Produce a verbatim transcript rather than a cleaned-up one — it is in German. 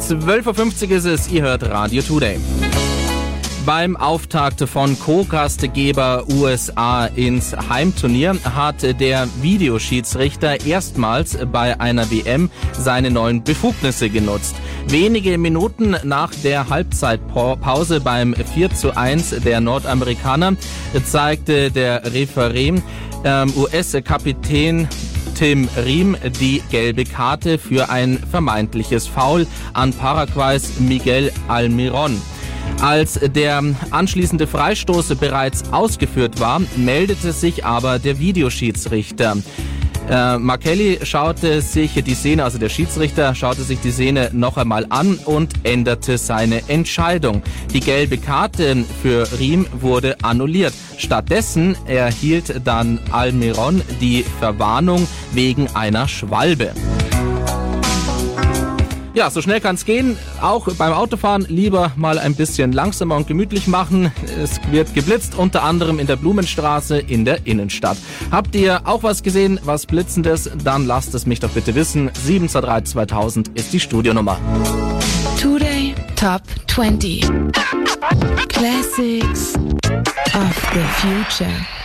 zwölf Uhr fünfzig ist es, ihr hört Radio Today. Beim Auftakt von Co-Gastgeber U S A ins Heimturnier hat der Videoschiedsrichter erstmals bei einer W M seine neuen Befugnisse genutzt. Wenige Minuten nach der Halbzeitpause beim vier zu eins der Nordamerikaner zeigte der Referee ähm, U S-Kapitän Tim Ream die gelbe Karte für ein vermeintliches Foul an Paraguays Miguel Almiron. Als der anschließende Freistoß bereits ausgeführt war, meldete sich aber der Videoschiedsrichter. Äh, Markelly schaute sich die Szene, also der Schiedsrichter schaute sich die Szene noch einmal an und änderte seine Entscheidung. Die gelbe Karte für Ream wurde annulliert. Stattdessen erhielt dann Almiron die Verwarnung wegen einer Schwalbe. Ja, so schnell kann's gehen. Auch beim Autofahren lieber mal ein bisschen langsamer und gemütlich machen. Es wird geblitzt, unter anderem in der Blumenstraße in der Innenstadt. Habt ihr auch was gesehen, was Blitzendes? Dann lasst es mich doch bitte wissen. sieben zwei drei zweitausend ist die Studionummer. Today Top zwanzig Classics of the Future.